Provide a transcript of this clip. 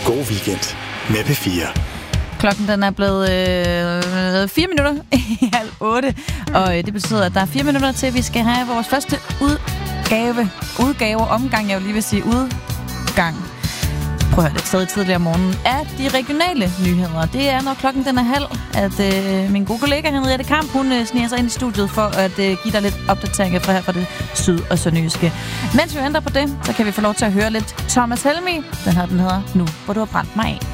God weekend med P4. Klokken den er blevet 4 minutter i 7:30, og det betyder, at der er 4 minutter til, at vi skal have vores første omgang, jeg vil lige vil sige udgang. Prøv at høre, det stadig tidligere om morgenen, af de regionale nyheder. Det er, når klokken den er 7:30, at min gode kollega Henriette Kamp, hun sniger sig ind i studiet for at give dig lidt opdateringer fra det syd- og sønderjyske. Mens vi venter på det, så kan vi få lov til at høre lidt Thomas Helmig. Den hedder Nu, hvor du har brændt mig af.